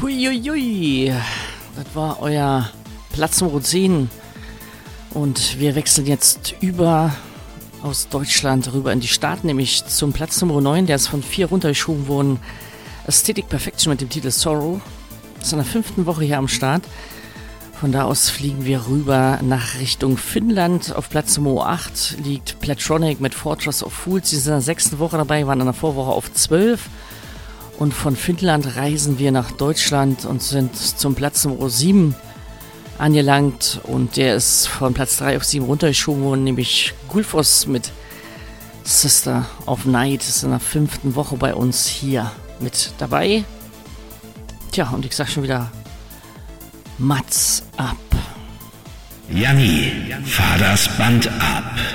Huiuiui, das war euer Platz Nummer 10 und wir wechseln jetzt über aus Deutschland rüber in die Staaten, nämlich zum Platz Nummer 9, der ist von 4 runtergeschoben worden. Aesthetic Perfection mit dem Titel Sorrow, ist in der 5. Woche hier am Start. Von da aus fliegen wir rüber nach Richtung Finnland. Auf Platz Nummer 8 liegt Platronic mit Fortress of Fools. Die sind in der 6. Woche dabei, waren in der Vorwoche auf 12. Und von Finnland reisen wir nach Deutschland und sind zum Platz Nummer 7 angelangt. Und der ist von Platz 3 auf 7 runtergeschoben worden, nämlich Gulfos mit Sister of Night. Ist in der 5. Woche bei uns hier mit dabei. Tja, und ich sag schon wieder Mats ab. Janni, fahr das Band ab.